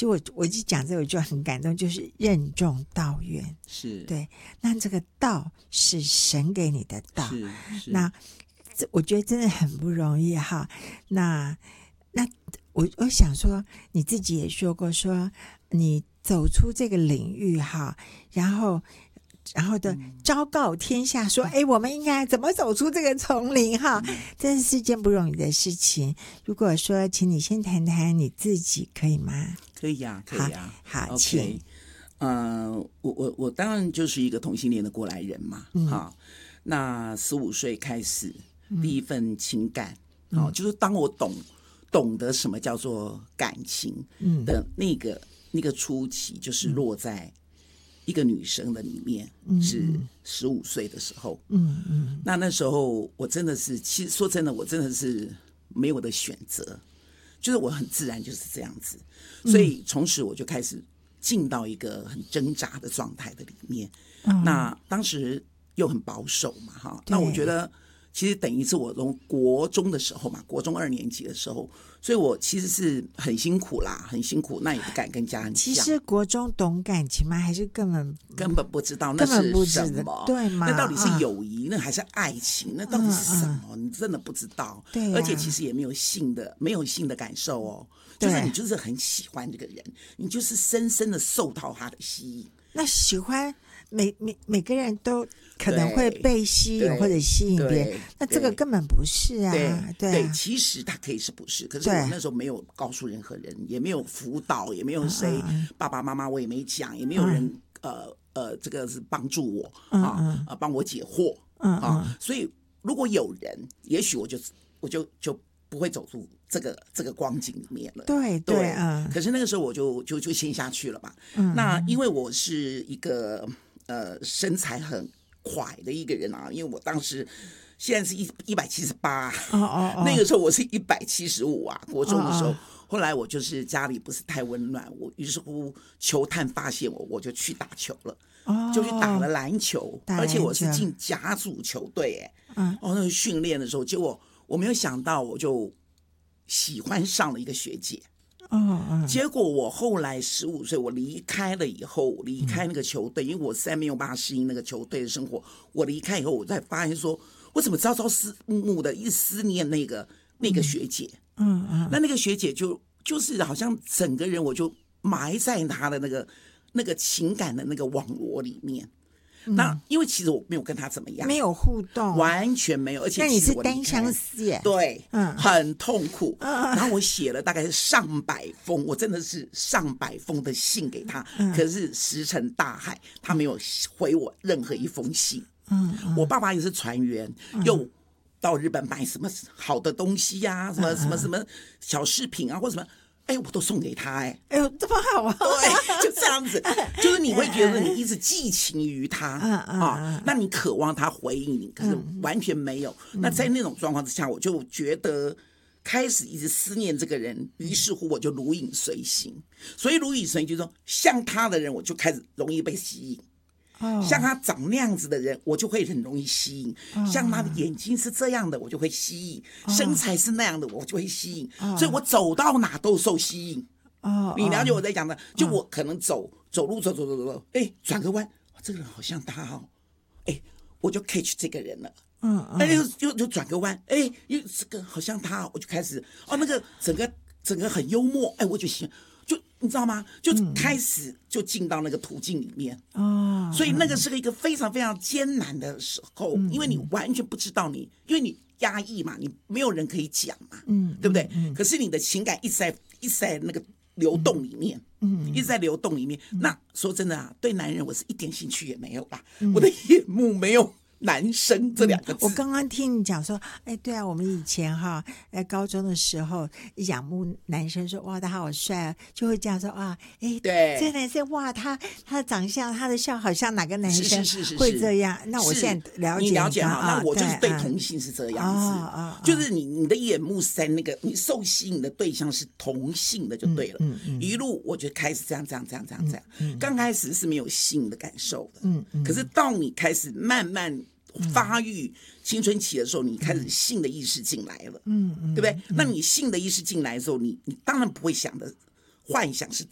实我一讲这个我就很感动，就是任重道远。 是， 对，那这个道是神给你的道， 是那我觉得真的很不容易哈。那我想说，你自己也说过，说你走出这个领域哈，然后的昭告天下说，我们应该怎么走出这个丛林哈，真是件不容易的事情。如果说请你先谈谈你自己可以吗？ 可以呀，可以呀。 好， OK， 请。 我当然就是一个同性恋的过来人嘛，那15岁开始第一份情感，就是当我懂得什么叫做感情的那个初期，就是落在一个女生的里面，是15岁的时候。那时候我真的是，其实说真的，我真的是没有的选择，就是我很自然就是这样子，所以从此我就开始进到一个很挣扎的状态的里面。那当时又很保守嘛，哈，那我觉得其实等于是我从国中的时候嘛，国中2年级的时候，所以我其实是很辛苦啦，很辛苦，那也不敢跟家人讲。 其实国中懂感情吗？还是根本不知道那是什么？ 对吗？ 那到底是友谊，那还是爱情？那到底是什么？你真的不知道。 对， 而且其实也没有性的感受哦，就是你就是很喜欢这个人，你就是深深的受到他的吸引。 那喜欢每个人都可能会被吸引或者吸引别人，那这个根本不是啊。 对，其实他可以是不是？可是我那时候没有告诉任何人，也没有辅导，也没有谁爸爸妈妈我也没讲，也没有人这个是帮助我帮我解惑所以如果有人，也许我就不会走出这个光景里面了。 对， 可是那个时候我就陷下去了嘛。那因为我是一个身材很快的一个人啊，因为我当时现在是178，那个时候我是175啊，国中的时候。后来我就是家里不是太温暖，我于是乎球探发现我就去打球了，就去打了篮球，而且我是进甲组球队那个训练的时候，结果我没有想到我就喜欢上了一个学姐。结果我后来15岁，我离开了以后，离开那个球队，因为我实在没有办法适应那个球队的生活。我离开以后，我才发现说，我怎么朝朝暮的一直思念那个学姐。那个学姐就是好像整个人我就埋在她的那个情感的那个网络里面。那因为其实我没有跟他怎么样， 没有互动， 完全没有，而且那你是单相思耶？ 对，很痛苦。然后我写了大概上百封，我真的是上百封的信给他，可是石沉大海，他没有回我任何一封信。我爸爸也是船员，又到日本买什么好的东西呀，什么小饰品啊，或什么。我都送给他。 哎呦，这么好啊！ 对，就这样子，就是你会觉得你一直寄情于他那你渴望他回应你，可是完全没有。那在那种状况之下，我就觉得开始一直思念这个人，于是乎我就如影随形。所以如影随形就是说，像他的人，我就开始容易被吸引。像他长那样子的人，我就会很容易吸引；像他的眼睛是这样的，我就会吸引；身材是那样的，我就会吸引。所以我走到哪都受吸引。你了解我在讲的？就我可能走路走，转个弯，这个人好像他哦，我就 catch 这个人了。又转个弯，又这个好像他，我就开始那个整个很幽默，我就喜欢。就你知道吗？就开始就进到那个途径里面所以那个是一个非常非常艰难的时候，因为你完全不知道因为你压抑嘛，你没有人可以讲嘛，对不对？可是你的情感一直在那个流动里面，一直在流动里面。那说真的啊，对男人我是一点兴趣也没有啦，我的眼目没有男生这2个字。 我刚刚听你讲说，对啊，我们以前高中的时候仰慕男生说，哇，他好帅啊，就会这样说对，这个男生哇，他的长相，他的笑，好像哪个男生会这样。那我现在了解， 你了解好，那我就是对同性是这样子，就是你的眼目是在那个你受吸引的对象是同性的就对了。一路我就开始这样。刚开始是没有性的感受的，可是到你开始慢慢发育青春期的时候，你开始性的意识进来了，对不对？那你性的意识进来的时候，你当然不会幻想是